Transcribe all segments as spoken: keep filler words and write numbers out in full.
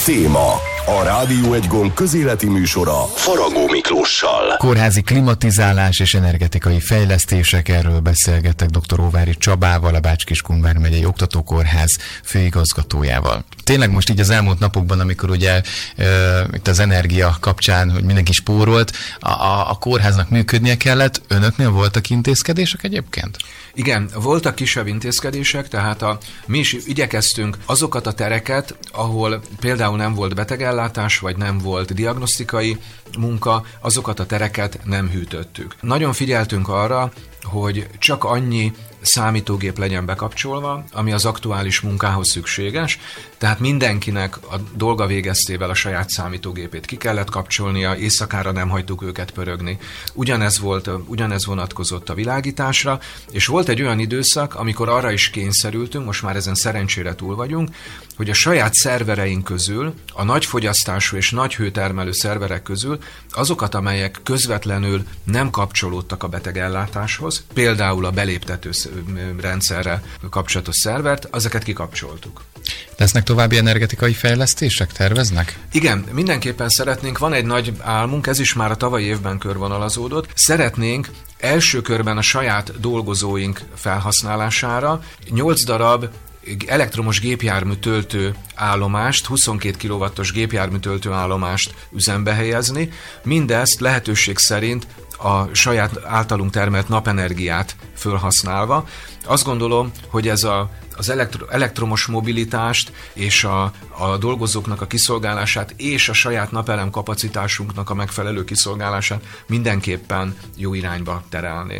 Téma. A Rádió egy gomb közéleti műsora Faragó Miklóssal. Kórházi klimatizálás és energetikai fejlesztések, erről beszélgetek dr. Óváry Csabával, a Bács-Kiskun megyei oktatókórház főigazgatójával. Tényleg most így az elmúlt napokban, amikor ugye e, itt az energia kapcsán, hogy mindenki spórolt, a, a, a kórháznak működnie kellett. Önöknél voltak intézkedések egyébként? Igen, voltak kisebb intézkedések, tehát a, mi is igyekeztünk azokat a tereket, ahol például nem volt betegellátás, vagy nem volt diagnosztikai munka, azokat a tereket nem hűtöttük. Nagyon figyeltünk arra, hogy csak annyi számítógép legyen bekapcsolva, ami az aktuális munkához szükséges, tehát mindenkinek a dolga végeztével a saját számítógépét ki kellett kapcsolnia, éjszakára nem hagytuk őket pörögni. Ugyanez volt, ugyanez vonatkozott a világításra, és volt egy olyan időszak, amikor arra is kényszerültünk, most már ezen szerencsére túl vagyunk, hogy a saját szervereink közül, a nagy fogyasztású és nagy hőtermelő szerverek közül azokat, amelyek közvetlenül nem kapcsolódtak a betegellátáshoz, például a beléptető rendszerre kapcsolatos szervert, ezeket kikapcsoltuk. Lesznek további energetikai fejlesztések? Terveznek? Igen, mindenképpen szeretnénk, van egy nagy álmunk, ez is már a tavalyi évben körvonalazódott. Szeretnénk első körben a saját dolgozóink felhasználására nyolc darab elektromos gépjármű töltő állomást, huszonkét kilowattos gépjármű töltő állomást üzembe helyezni, mindezt lehetőség szerint a saját általunk termelt napenergiát fölhasználva. Azt gondolom, hogy ez a, az elektro, elektromos mobilitást és a, a dolgozóknak a kiszolgálását és a saját napelem kapacitásunknak a megfelelő kiszolgálását mindenképpen jó irányba terelné.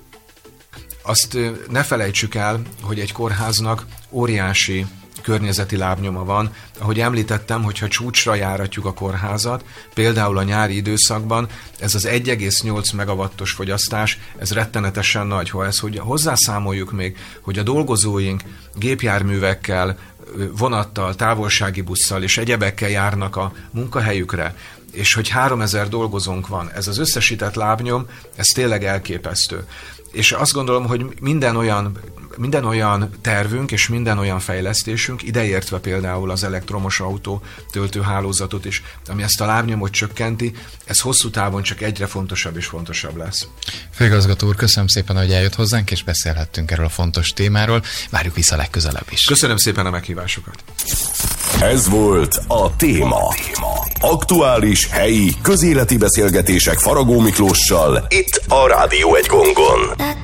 Azt ne felejtsük el, hogy egy kórháznak óriási környezeti lábnyoma van. Ahogy említettem, hogyha csúcsra járatjuk a kórházat, például a nyári időszakban, ez az egy egész nyolc megawattos fogyasztás, ez rettenetesen nagy. Ha ezt hogy hozzászámoljuk még, hogy a dolgozóink gépjárművekkel, vonattal, távolsági busszal és egyebekkel járnak a munkahelyükre, és hogy háromezer dolgozónk van, ez az összesített lábnyom, ez tényleg elképesztő. És azt gondolom, hogy minden olyan, minden olyan tervünk és minden olyan fejlesztésünk, ideértve például az elektromos autó töltőhálózatot is, ami ezt a lábnyomot csökkenti, ez hosszú távon csak egyre fontosabb és fontosabb lesz. Főigazgató úr, köszönöm szépen, hogy eljött hozzánk, és beszélhettünk erről a fontos témáról. Várjuk vissza legközelebb is. Köszönöm szépen a meghívásokat. Ez volt a Téma. Aktuális, helyi, közéleti beszélgetések Faragó Miklóssal itt a Rádió egy gongon.